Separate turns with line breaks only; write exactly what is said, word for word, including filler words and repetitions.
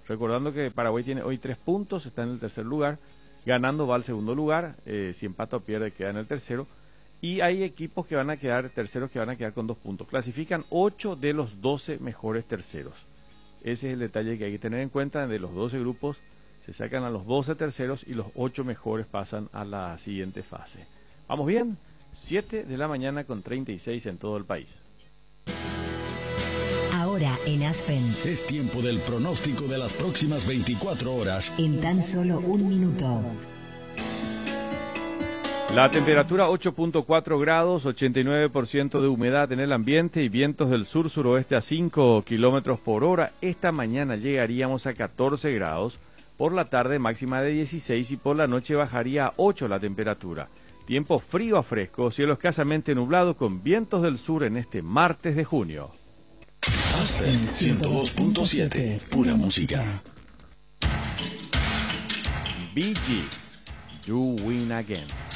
Recordando que Paraguay tiene hoy tres puntos, está en el tercer lugar. Ganando va al segundo lugar, eh, si empata o pierde queda en el tercero. Y hay equipos que van a quedar, terceros que van a quedar con dos puntos. Clasifican ocho de los doce mejores terceros. Ese es el detalle que hay que tener en cuenta. De los doce grupos se sacan a los doce terceros y los ocho mejores pasan a la siguiente fase. ¿Vamos bien? siete de la mañana con treinta y seis en todo el país.
Ahora en Aspen.
Es tiempo del pronóstico de las próximas veinticuatro horas.
En tan solo un minuto.
La temperatura ocho punto cuatro grados, ochenta y nueve por ciento de humedad en el ambiente y vientos del sur-suroeste a cinco kilómetros por hora. Esta mañana llegaríamos a catorce grados, por la tarde máxima de dieciséis y por la noche bajaría a ocho la temperatura. Tiempo frío a fresco, cielo escasamente nublado con vientos del sur en este martes de junio.
Aspen ciento dos punto siete, pura música.
Bee Gees, You Win Again.